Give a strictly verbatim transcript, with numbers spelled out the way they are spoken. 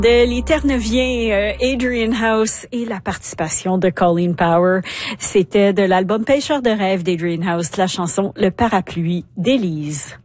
De l'Éternevien, euh, Adrian House et la participation de Colleen Power. C'était de l'album Pêcheur de rêve d'Adrian House, la chanson Le parapluie d'Élise.